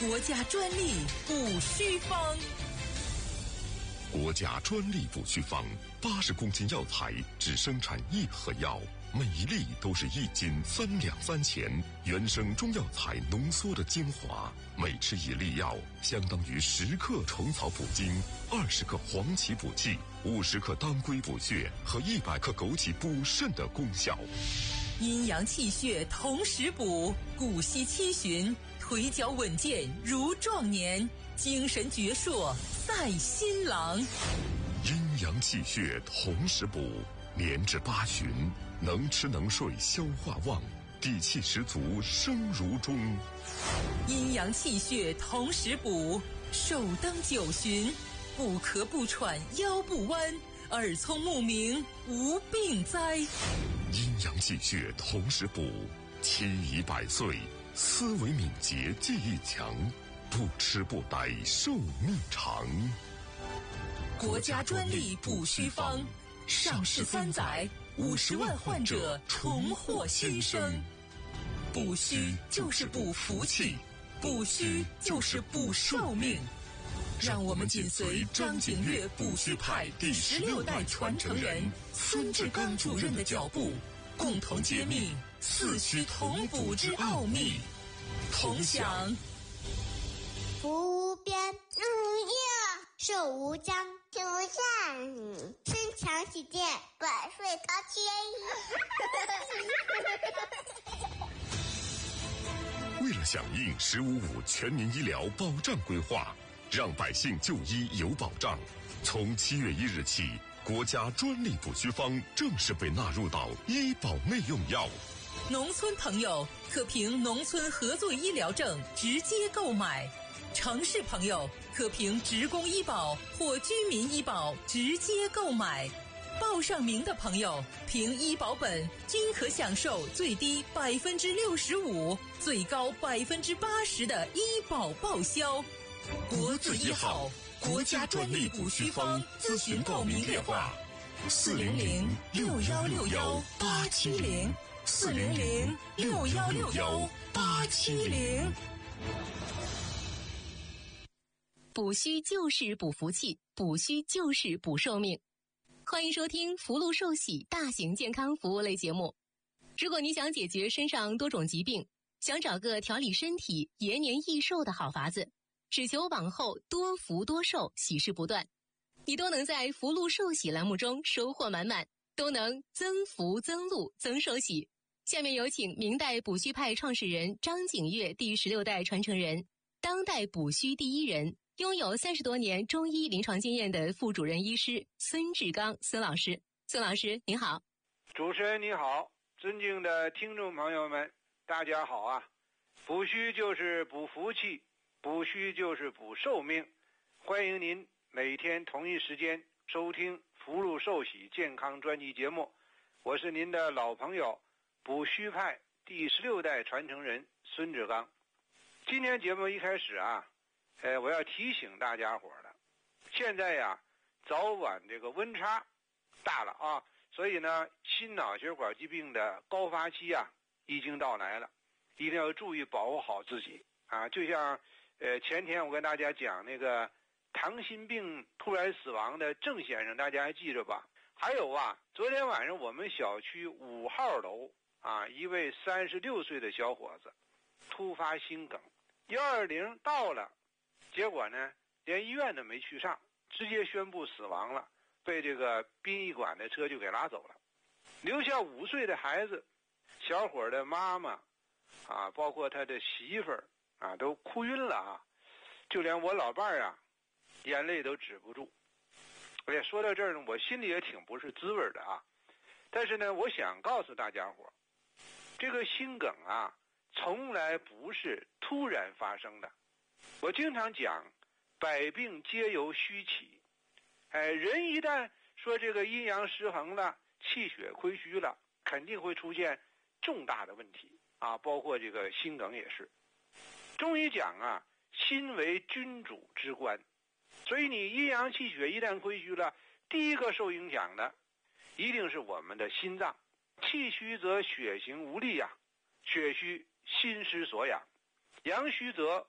国家专利补虚方。 国家专利补虚方80公斤药材只生产1盒药，每一粒都是1斤3两3钱，原生中药材浓缩的精华，每吃1粒药相当于10克虫草补精，20克黄芪补气，50克当归补血和100克枸杞补肾的功效。 阴阳气血同时补，骨息七旬，腿脚稳健如壮年，精神矍铄赛新郎。 阴阳气血同时补，年至8旬，能吃能睡消化旺，底气十足生如钟。 阴阳气血同时补，寿登9旬，不咳不喘腰不弯，耳聪目明无病灾。 阴阳气血同时补，期已100岁，思维敏捷记忆强，不吃不呆寿命长。 国家专利补虚方，上市3载，50万患者重获新生。补虚就是补福气，补虚就是补寿命。让我们紧随张景岳补虚派第16代传承人孙志刚主任的脚步，共同揭秘四虚同补之奥秘，同享福无边，无忧，寿无疆，心无善，身强体健，百岁高迁。为了响应“15+5”全民医疗保障规划，让百姓就医有保障，从7月1日起，国家专利补虚方正式被纳入到医保内用药。 农村朋友可凭农村合作医疗证直接购买，城市朋友可凭职工医保或居民医保直接购买。报上名的朋友凭医保本均可享受最低65%、最高80%的医保报销。国字1号，国家专利补虚方咨询报名电话：400-6161-870，400-6161-870。 补虚就是补福气，补虚就是补寿命。欢迎收听福禄寿喜大型健康服务类节目。如果你想解决身上多种疾病，想找个调理身体、延年益寿的好法子，只求往后多福多寿，喜事不断，你都能在福禄寿喜栏目中收获满满，都能增福增禄增寿喜。下面有请明代补虚派创始人张景岳第16代传承人，当代补虚第一人，拥有30多年中医临床经验的副主任医师孙志刚孙老师。孙老师您好。 主持人你好，尊敬的听众朋友们大家好啊。补虚就是补福气，补虚就是补寿命，欢迎您每天同一时间收听福禄寿喜健康专辑节目，我是您的老朋友补虚派第16代传承人孙志刚。今天节目一开始啊，我要提醒大家伙了，现在呀，早晚这个温差大了啊，所以呢，心脑血管疾病的高发期啊已经到来了，一定要注意保护好自己啊。就像前天我跟大家讲那个糖心病突然死亡的郑先生，大家还记着吧？还有啊，昨天晚上我们小区5号楼啊，一位36岁的小伙子突发心梗，120到了，结果呢连医院都没去上，直接宣布死亡了，被这个殡仪馆的车就给拉走了，留下5岁的孩子，小伙的妈妈啊，包括他的媳妇儿啊，都哭晕了啊，就连我老伴儿啊，眼泪都止不住。说到这儿呢，我心里也挺不是滋味的啊。但是呢，我想告诉大家伙，这个心梗啊，从来不是突然发生的。我经常讲，百病皆由虚起。人一旦说这个阴阳失衡了，气血亏虚了，肯定会出现重大的问题啊，包括这个心梗也是。中医讲啊，心为君主之官，所以你阴阳气血一旦亏虚了，第一个受影响的一定是我们的心脏。气虚则血行无力呀，血虚心失所养，阳虚则